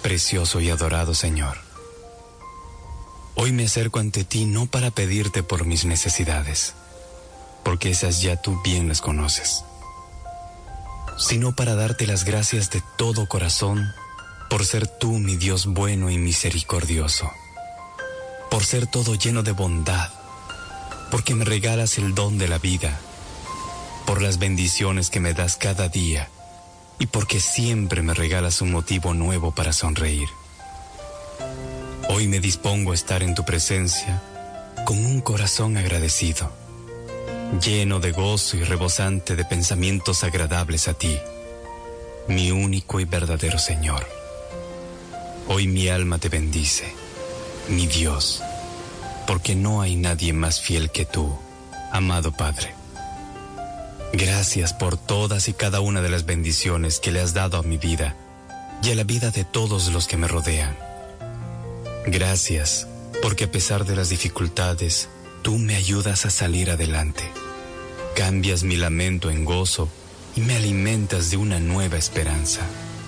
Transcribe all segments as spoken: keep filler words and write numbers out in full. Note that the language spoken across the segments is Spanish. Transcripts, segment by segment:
Precioso y adorado Señor, hoy me acerco ante ti no para pedirte por mis necesidades, porque esas ya tú bien las conoces, sino para darte las gracias de todo corazón por ser tú mi Dios bueno y misericordioso, por ser todo lleno de bondad, porque me regalas el don de la vida, por las bendiciones que me das cada día y porque siempre me regalas un motivo nuevo para sonreír. Hoy me dispongo a estar en tu presencia con un corazón agradecido, lleno de gozo y rebosante de pensamientos agradables a ti, mi único y verdadero Señor. Hoy mi alma te bendice, mi Dios, porque no hay nadie más fiel que tú, amado Padre. Gracias por todas y cada una de las bendiciones que le has dado a mi vida y a la vida de todos los que me rodean. Gracias porque a pesar de las dificultades, tú me ayudas a salir adelante. Cambias mi lamento en gozo y me alimentas de una nueva esperanza.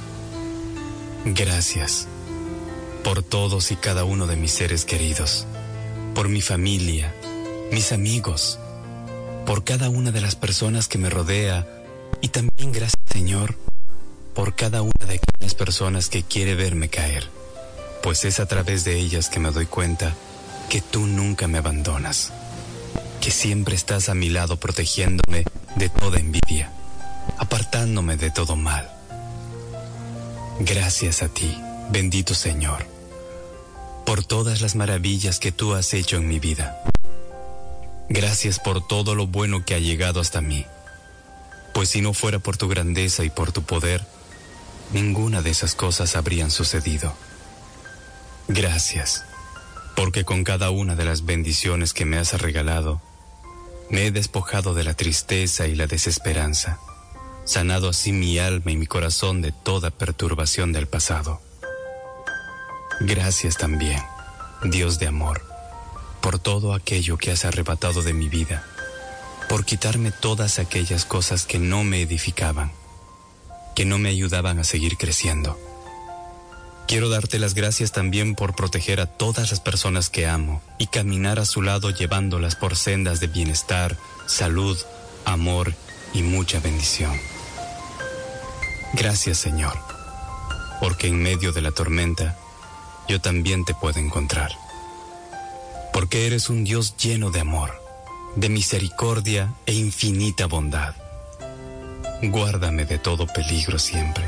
Gracias por todos y cada uno de mis seres queridos, por mi familia, mis amigos, por cada una de las personas que me rodea y también gracias, Señor, por cada una de aquellas personas que quiere verme caer, pues es a través de ellas que me doy cuenta que tú nunca me abandonas, que siempre estás a mi lado protegiéndome de toda envidia, apartándome de todo mal. Gracias a ti, bendito Señor, por todas las maravillas que tú has hecho en mi vida. Gracias por todo lo bueno que ha llegado hasta mí, pues si no fuera por tu grandeza y por tu poder, ninguna de esas cosas habrían sucedido. Gracias, porque con cada una de las bendiciones que me has regalado, me he despojado de la tristeza y la desesperanza, sanado así mi alma y mi corazón de toda perturbación del pasado. Gracias también, Dios de amor, por todo aquello que has arrebatado de mi vida, por quitarme todas aquellas cosas que no me edificaban, que no me ayudaban a seguir creciendo. Quiero darte las gracias también por proteger a todas las personas que amo y caminar a su lado llevándolas por sendas de bienestar, salud, amor y mucha bendición. Gracias, Señor, porque en medio de la tormenta yo también te puedo encontrar. Porque eres un Dios lleno de amor, de misericordia e infinita bondad. Guárdame de todo peligro siempre.